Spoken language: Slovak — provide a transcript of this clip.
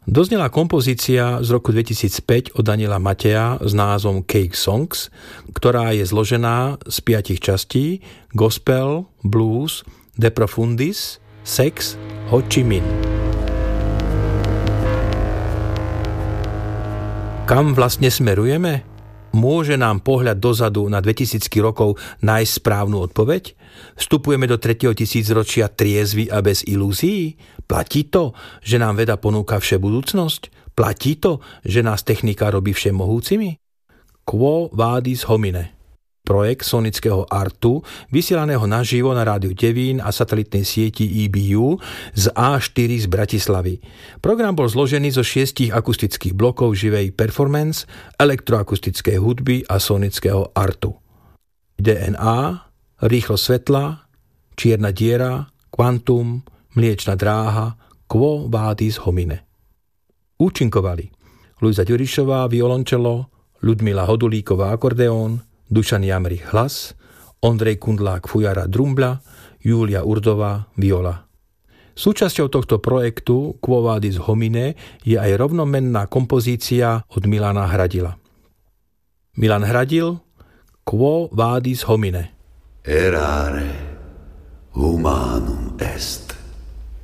Doznela kompozícia z roku 2005 od Daniela Mateja s názvom Cake Songs, ktorá je zložená z 5 častí: gospel, blues, de profundis, sex, Ho Chi Minh. Kam vlastne smerujeme? Môže nám pohľad dozadu na 2000 rokov nájsť správnu odpoveď? Vstupujeme do 3. tisícročia triezvy a bez ilúzií? Platí to, že nám veda ponúka všebudúcnosť? Platí to, že nás technika robí všemohúcimi? Quo vadis homine? Projekt sonického artu, vysielaného naživo na rádiu Devín a satelitnej sieti EBU z A4 z Bratislavy. Program bol zložený zo 6 akustických blokov živej performance, elektroakustickej hudby a sonického artu. DNA, rýchlo svetla, čierna diera, kvantum, mliečna dráha, quo vadis homine. Účinkovali Luisa Ďurišová, violončelo, Ľudmila Hodulíková, akordeón, Dušan Jamrich hlas, Ondrej Kundlák fujara drumbľa, Júlia Urdová viola. Súčasťou tohto projektu Quo vadis homine je aj rovnomenná kompozícia od Milana Hradila. Milan Hradil, Quo vadis homine. Errare humanum est.